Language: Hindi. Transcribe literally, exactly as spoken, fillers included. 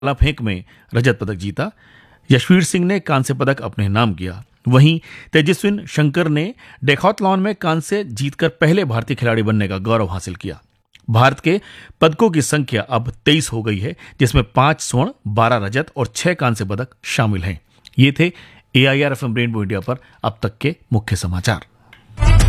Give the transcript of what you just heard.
भाला फेंक में रजत पदक जीता। यशवीर सिंह ने कांस्य पदक अपने नाम किया। वहीं तेजस्विन शंकर ने डेकाथलॉन में कांस्य जीतकर पहले भारतीय खिलाड़ी बनने का गौरव हासिल किया। भारत के पदकों की संख्या अब तेईस हो गई है, जिसमें पांच स्वर्ण, बारह रजत और छह कांस्य पदक शामिल हैं। ये थे ए I R F M rainbow India पर अब तक के मुख्य समाचार।